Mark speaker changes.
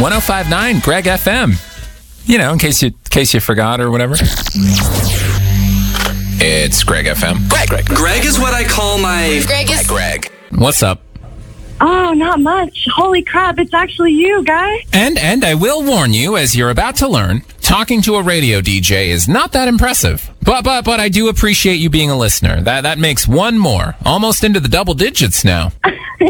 Speaker 1: 105.9 Greg FM. You know, in case you forgot or whatever. It's Greg FM.
Speaker 2: Greg is what I call my...
Speaker 1: Greg. What's up?
Speaker 3: Oh, not much. Holy crap, it's actually you, guy.
Speaker 1: And I will warn you, as you're about to learn, talking to a radio DJ is not that impressive. But I do appreciate you being a listener. That makes one more. Almost into the double digits now.